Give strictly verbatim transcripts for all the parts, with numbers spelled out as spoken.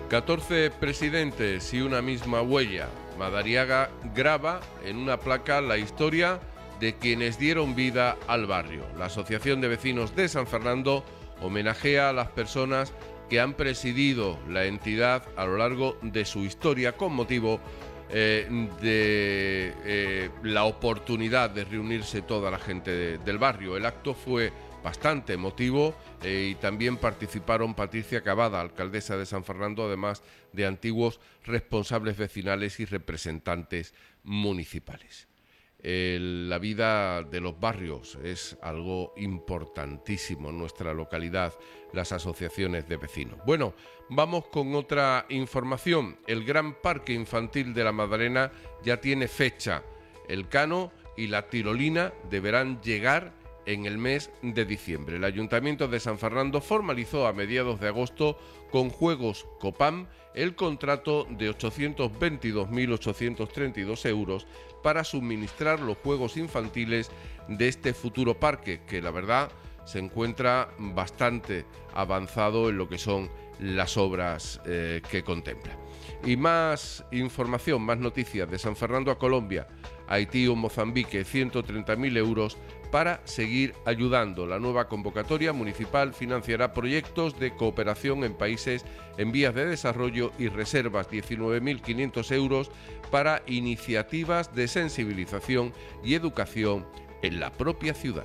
catorce presidentes y una misma huella. Madariaga graba en una placa la historia de quienes dieron vida al barrio. La Asociación de Vecinos de San Fernando homenajea a las personas que han presidido la entidad a lo largo de su historia con motivo eh, de eh, la oportunidad de reunirse toda la gente de, del barrio. El acto fue bastante emotivo eh, y también participaron Patricia Cavada, alcaldesa de San Fernando, además de antiguos responsables vecinales y representantes municipales. El, la vida de los barrios es algo importantísimo en nuestra localidad, las asociaciones de vecinos. Bueno, vamos con otra información. El Gran Parque Infantil de la Madalena ya tiene fecha. El cano y la tirolina deberán llegar en el mes de diciembre. El Ayuntamiento de San Fernando formalizó a mediados de agosto con Juegos Copam el contrato de ochocientos veintidós mil ochocientos treinta y dos euros para suministrar los juegos infantiles de este futuro parque, que la verdad se encuentra bastante avanzado en lo que son las obras eh, que contempla. Y más información, más noticias de San Fernando a Colombia, Haití o Mozambique, ciento treinta mil euros para seguir ayudando. La nueva convocatoria municipal financiará proyectos de cooperación en países en vías de desarrollo y reservas diecinueve mil quinientos euros para iniciativas de sensibilización y educación en la propia ciudad.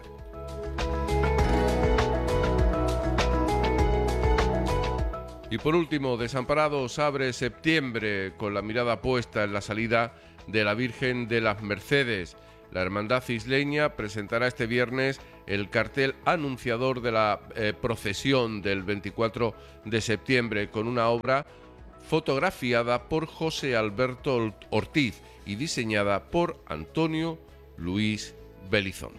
Y por último, Desamparados abre septiembre con la mirada puesta en la salida de la Virgen de las Mercedes. La Hermandad Isleña presentará este viernes el cartel anunciador de la eh, procesión del veinticuatro de septiembre con una obra fotografiada por José Alberto Ortiz y diseñada por Antonio Luis Belizón.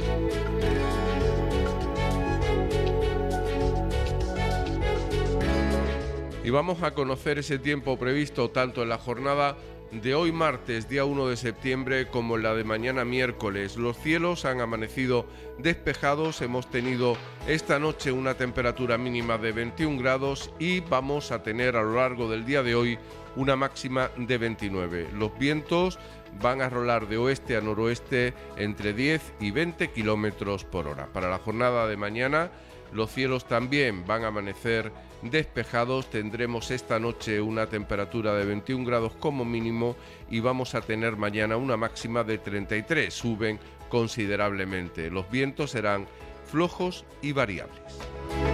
Y vamos a conocer ese tiempo previsto tanto en la jornada de hoy martes, día uno de septiembre, como en la de mañana miércoles. Los cielos han amanecido despejados, hemos tenido esta noche una temperatura mínima de veintiún grados y vamos a tener a lo largo del día de hoy una máxima de veintinueve. Los vientos van a rolar de oeste a noroeste entre diez y veinte kilómetros por hora. Para la jornada de mañana, los cielos también van a amanecer despejados, tendremos esta noche una temperatura de veintiún grados como mínimo y vamos a tener mañana una máxima de treinta y tres, suben considerablemente. Los vientos serán flojos y variables.